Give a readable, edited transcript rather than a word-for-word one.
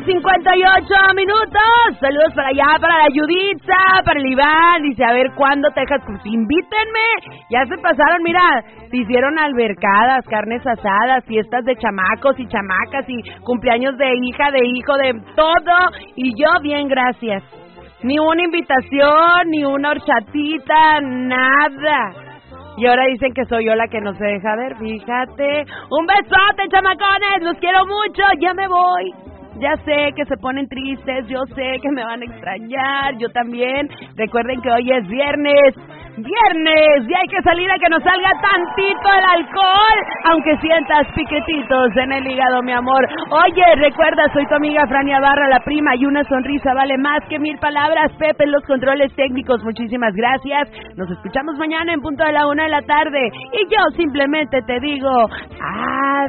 58 minutos. Saludos para allá, para la Yuditza, para el Iván. Dice, a ver, ¿cuándo Texas? Pues invítenme. Ya se pasaron, mira, se hicieron albercadas, carnes asadas, fiestas de chamacos y chamacas y cumpleaños de hija, de hijo, de todo. Y yo, bien, gracias. Ni una invitación, ni una horchatita, nada. Y ahora dicen que soy yo la que no se deja ver, fíjate. Un besote, chamacones, los quiero mucho, ya me voy. Ya sé que se ponen tristes, yo sé que me van a extrañar, yo también. Recuerden que hoy es viernes, y hay que salir a que nos salga tantito el alcohol, aunque sientas piquetitos en el hígado, mi amor. Oye, recuerda, soy tu amiga Frania Barra, la prima, y una sonrisa vale más que 1000 palabras. Pepe en los controles técnicos, muchísimas gracias. Nos escuchamos mañana en punto de la 1 de la tarde, y yo simplemente te digo,